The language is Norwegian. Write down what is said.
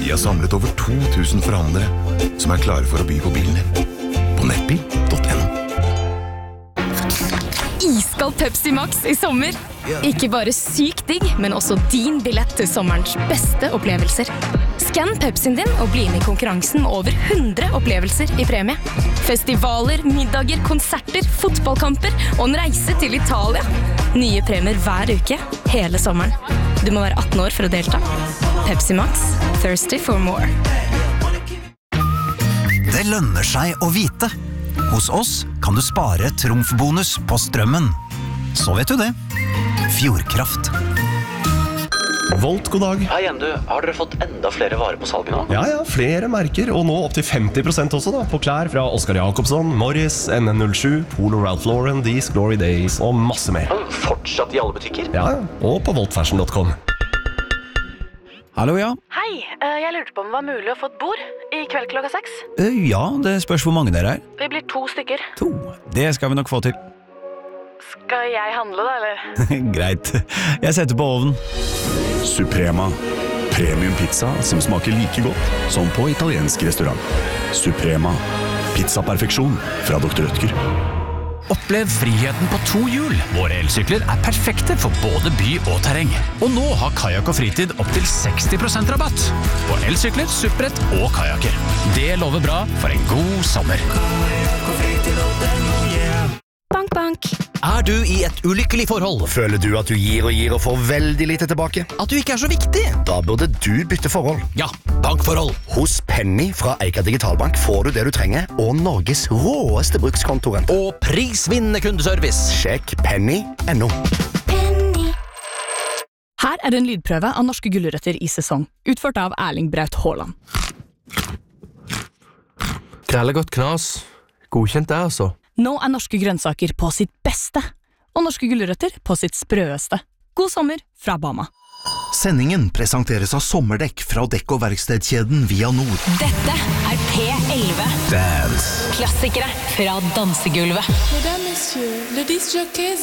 Vi har samlet over 2000 forhandlere som er klare for å by på bilen din. På nettbil.no. Iskald Pepsi Max I sommer. Ikke bare sykt digg, men også din billett til sommerens beste opplevelser. Skann Pepsien din og bli med I konkurransen med over 100 opplevelser I premie. Festivaler, middager, konserter, fotballkamper og en reise til Italia. Nye premier hver uke, hele sommeren. Du må være 18 år for å delta. Pepsi Max, thirsty for more. Det lønner seg å vite. Hos oss kan du spare trumfbonus på strømmen. Så vet du det. Fjordkraft. Volt, god dag. Hei igjen du, har dere fått enda flere varer på salget nå? Ja, flere merker, og nå opp til 50% også da, på klær fra Oscar Jacobsson, Morris, NN07, Polo Ralph Lauren, These Glory Days og masse mer. Fortsatt I alle butikker? Ja, og på voltfashion.com. Hallo, ja. Hei, jeg lurte på om det var mulig å få et bord I kveld klokka 6. Ja, det spørs hvor mange dere Vi blir 2 stykker. 2. Det skal vi nok få til. Skal jeg handle da, eller? Greit. Jeg setter på ovnen. Suprema. Premium pizza som smaker like godt som på italiensk restaurant. Suprema. Pizzaperfeksjon fra Dr. Rødtger. Opplev friheten på 2 hjul. Våre elsykler perfekte for både by og terreng. Og nå har Kajak og Fritid opp til 60% rabatt på elsykler, supprett og kajaker. Det lover bra for en god sommer. Bank, bank. Du I et ulykkelig forhold? Føler du at du gir og får veldig lite tilbake? At du ikke så viktig? Da burde du bytte forhold. Ja, bankforhold. Hos Penny fra Eika Digitalbank får du det du trenger, og Norges råeste brukskontoren. Og prisvinnende kundeservice. Sjekk penny.no. Her en lydprøve av norske gulrøtter I sesong, utført av Erling Braut Haaland. Krellegodt knas. Godkjent det, altså. Nå norske grønnsaker på sitt beste, og norske gulrøtter på sitt sprøeste. God sommer fra Bama. Sendingen presenteres av sommerdekk fra dekk- og verkstedkjeden Via Nord. Dette P11. Dance. Klassikere fra dansegulvet. Mesdames, messieurs, le disc jockey